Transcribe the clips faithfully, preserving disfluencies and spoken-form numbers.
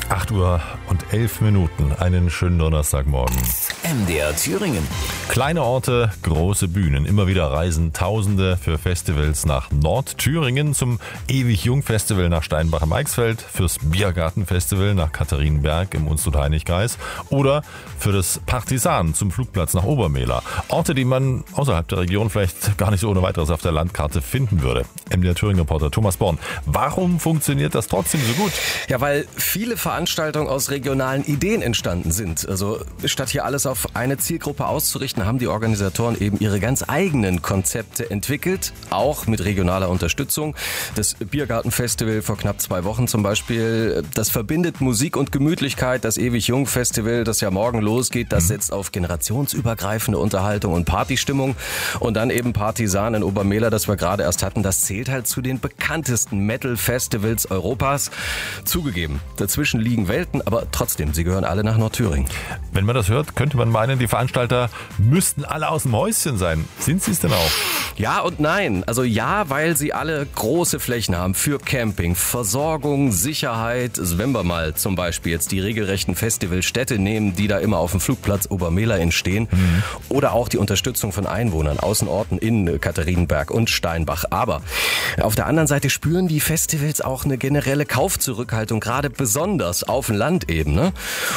acht Uhr und elf Minuten. Einen schönen Donnerstagmorgen. M D R Thüringen. Kleine Orte, große Bühnen. Immer wieder reisen Tausende für Festivals nach Nordthüringen, zum Ewig-Jung-Festival nach Steinbach im Eichsfeld, fürs Biergarten-Festival nach Katharinenberg im Unstrut-Heinrich-Kreis oder für das Partisan zum Flugplatz nach Obermehler. Orte, die man außerhalb der Region vielleicht gar nicht so ohne weiteres auf der Landkarte finden würde. M D R Thüringen-Reporter Thomas Born. Warum funktioniert das trotzdem so gut? Ja, weil viele Veranstaltungen aus regionalen Ideen entstanden sind. Also statt hier alles auf eine Zielgruppe auszurichten, haben die Organisatoren eben ihre ganz eigenen Konzepte entwickelt, auch mit regionaler Unterstützung. Das Biergarten-Festival vor knapp zwei Wochen zum Beispiel, das verbindet Musik und Gemütlichkeit. Das Ewig-Jung-Festival, das ja morgen losgeht, das setzt auf generationsübergreifende Unterhaltung und Partystimmung. Und dann eben Partisan in Obermehler, das wir gerade erst hatten, das zählt halt zu den bekanntesten Metal-Festivals Europas. Zugegeben, dazwischen liegen Welten, aber trotzdem, sie gehören alle nach Nordthüringen. Wenn man das hört, könnte man meinen, die Veranstalter müssten alle aus dem Häuschen sein. Sind sie es denn auch? Ja und nein. Also ja, weil sie alle große Flächen haben für Camping, Versorgung, Sicherheit. Also wenn wir mal zum Beispiel jetzt die regelrechten Festivalstädte nehmen, die da immer auf dem Flugplatz Obermehler entstehen, mhm. oder auch die Unterstützung von Einwohnern, Außenorten in Katharinenberg und Steinbach. Aber auf der anderen Seite spüren die Festivals auch eine generelle Kaufzurückhaltung, gerade besonders auf dem Land eben, ne?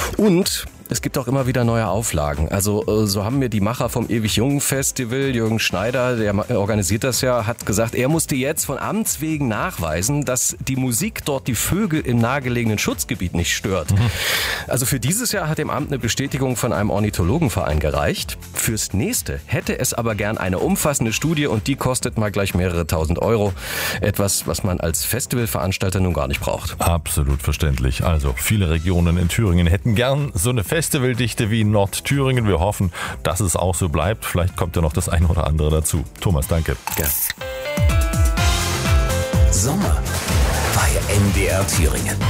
Und es gibt auch immer wieder neue Auflagen. Also so haben mir die Macher vom Ewig-Jung-Festival, Jürgen Schneider, der organisiert das ja, hat gesagt, er musste jetzt von Amts wegen nachweisen, dass die Musik dort die Vögel im nahegelegenen Schutzgebiet nicht stört. Mhm. Also für dieses Jahr hat dem Amt eine Bestätigung von einem Ornithologenverein gereicht. Fürs nächste hätte es aber gern eine umfassende Studie und die kostet mal gleich mehrere tausend Euro. Etwas, was man als Festivalveranstalter nun gar nicht braucht. Absolut verständlich. Also viele Regionen in Thüringen hätten gern so eine Festivaldichte wie Nordthüringen. Wir hoffen, dass es auch so bleibt. Vielleicht kommt ja noch das eine oder andere dazu. Thomas, danke. Ja. Sommer bei M D R Thüringen.